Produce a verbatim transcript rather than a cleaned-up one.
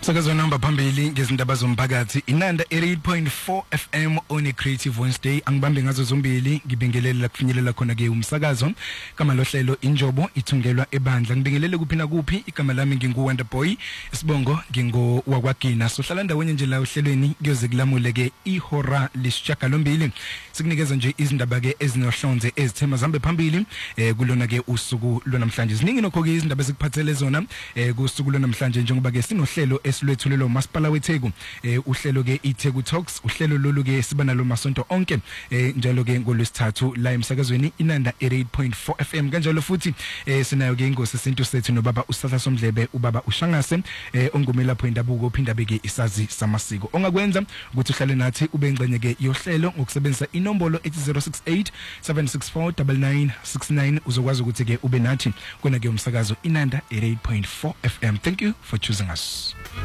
Sakazo namba phambili ngezindaba zomphakathi Inanda eighty-eight point four F M on a Creative Wednesday angibambe ngazo zombili ngibingelela kufinyelela khona ke umsakazo kama lohlelo injobo ithungelwa ebandla ngibingelele kuphi na kuphi igama lami ngingu Wonderboy isibongo ngingo wakwagina sohlala ndawenye nje la ohlelweni kuyoze kulamule ke ihora lisishagalombili sikunikeza nje izindaba ke ezinohlonze ezithema zambe phambili eh kulona ke usuku lwanamhlanje ziningi nokho ke izindaba ezikuphathele zona eh kusuku lwanamhlanje njengoba ke sinohlelo esilwethulelo masipala weTheku eh uhlelo ke iTheku Talks uhlelo lolu ke siba nalo masonto onke eh njalo ke ngolwesithathu la emsakazweni Inanda eighty-eight point four F M kanjalo futhi eh sinayo ke ingosi isintu sethu nobaba uSahla Somdlebe ubaba uShangase eh ongumela pho indabuko uphinda beke isazi samasiko ongakwenza ukuthi uhlale nathi ube ingcenye ke yohlelo ngokusebenzisa inombolo ethi zero six eight seven six four nine nine six nine uzokwazi ukuthi ke ube nathi kona ke umsakazo Inanda eighty-eight point four F M. Thank you for choosing us.